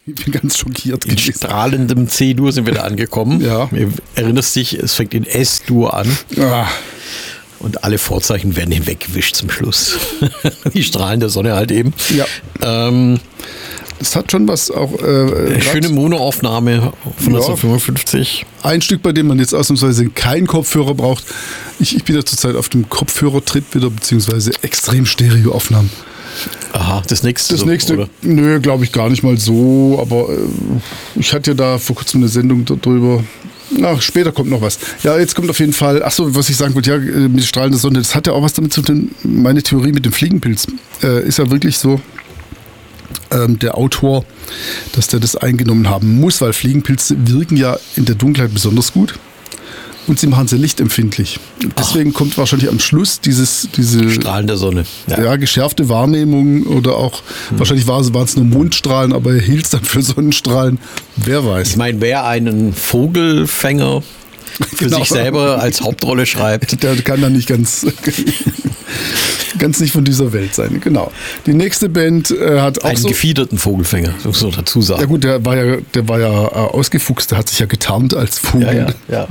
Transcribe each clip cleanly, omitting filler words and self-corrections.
Ich bin ganz schockiert In gewesen. strahlendem C-Dur sind wir da angekommen. Ja. Erinnerst dich, es fängt in S-Dur an. Ah, Und alle Vorzeichen werden hinweggewischt zum Schluss. Die Strahlen der Sonne halt eben. ja. Es hat schon was auch. Schöne Monoaufnahme von 1955. Ein Stück, bei dem man jetzt ausnahmsweise keinen Kopfhörer braucht. Ich bin ja zurzeit auf dem Kopfhörertrip wieder, beziehungsweise extrem Stereoaufnahmen. Aha, das nächste. Das so, nächste, oder? nö, glaube ich gar nicht mal so, aber ich hatte ja da vor kurzem eine Sendung darüber. Ach, später kommt noch was. Ja, jetzt kommt auf jeden Fall, achso, was ich sagen wollte, ja, mit strahlender Sonne, das hat ja auch was damit zu tun, meine Theorie mit dem Fliegenpilz ist ja wirklich so, der Autor, dass der das eingenommen haben muss, weil Fliegenpilze wirken ja in der Dunkelheit besonders gut. Und sie machen sie lichtempfindlich. Deswegen kommt wahrscheinlich am Schluss diese Strahlen der Sonne. ja, geschärfte Wahrnehmung oder auch, wahrscheinlich waren es nur Mondstrahlen, aber er hielt es dann für Sonnenstrahlen. Wer weiß. Ich meine, wer einen Vogelfänger für Genau. sich selber als Hauptrolle schreibt, Der kann dann nicht ganz nicht von dieser Welt sein. Genau. Die nächste Band hat auch einen so... gefiederten Vogelfänger, muss man dazu sagen. Ja gut, der war ja ausgefuchst, der hat sich ja getarnt als Vogel. ja.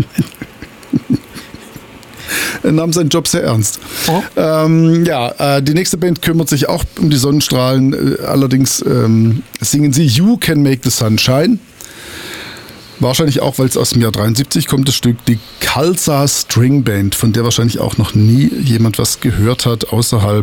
Er nahm seinen Job sehr ernst. Oh. Die nächste Band kümmert sich auch um die Sonnenstrahlen. Allerdings singen sie You Can Make the Sun Shine. Wahrscheinlich auch, weil es aus dem Jahr 73 kommt, das Stück. Die Khalsa String Band, von der wahrscheinlich auch noch nie jemand was gehört hat, außerhalb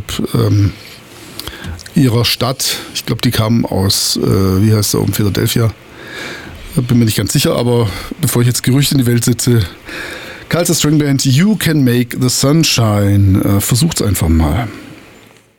ihrer Stadt. Ich glaube, die kamen aus, wie heißt es, Philadelphia. Bin mir nicht ganz sicher, aber bevor ich jetzt Gerüchte in die Welt setze, Khalsa String Band, You Can Make the Sun Shine. Versucht's einfach mal.